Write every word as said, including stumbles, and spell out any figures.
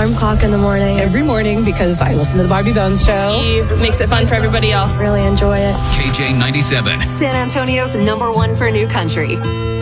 alarm clock in the morning. Every morning because I listen to the Bobby Bones Show. He makes it fun for everybody else. Really enjoy it. K J ninety-seven. San Antonio's number one for new country.